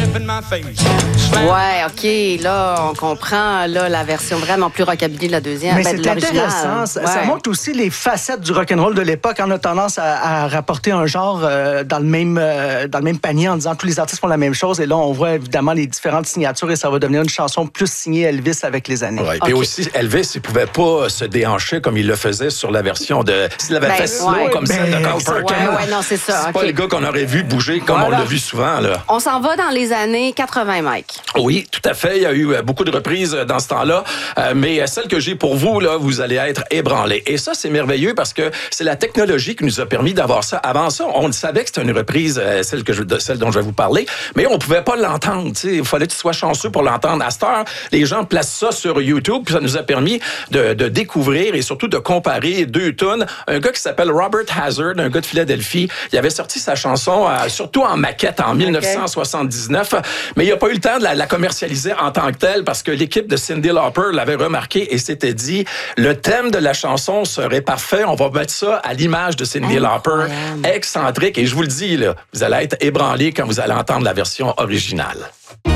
Ouais, OK, là, on comprend là, la version vraiment plus rockabilly de la deuxième. Mais de c'est intéressant. Ça montre aussi les facettes du rock'n'roll de l'époque. On a tendance à rapporter un genre dans le même panier en disant tous les artistes font la même chose. Et là, on voit évidemment les différentes signatures et ça va devenir une chanson plus signée Elvis avec les années. Ouais, puis aussi, Elvis, il pouvait pas se déhancher comme il le faisait sur la version de... S'il avait fait slow comme celle de Carl Perkins. Ouais, non, c'est ça. C'est pas le gars qu'on aurait vu bouger comme on l'a vu souvent, là. On s'en va dans les années 80, Mike. Oui, tout à fait. Il y a eu beaucoup de reprises dans ce temps-là. Mais celle que j'ai pour vous, là, vous allez être ébranlés. Et ça, c'est merveilleux parce que c'est la technologie qui nous a permis d'avoir ça. Avant ça, on le savait que c'était une reprise, celle dont je vais vous parler, mais on pouvait pas l'entendre. T'sais. Il fallait que tu sois chanceux pour l'entendre. À cette heure, les gens placent ça sur YouTube, puis ça nous a permis de découvrir et surtout de comparer deux tunes. Un gars qui s'appelle Robert Hazard, un gars de Philadelphie, il avait sorti sa chanson surtout en maquette en 1979, mais il a pas eu le temps de la commercialiser en tant que telle parce que l'équipe de Cyndi Lauper l'avait remarqué et s'était dit le thème de la chanson serait parfait, on va mettre ça à l'image de Cyndi Lauper, excentrique, et je vous le dis là, vous allez être ébranlés quand vous allez entendre la version originale.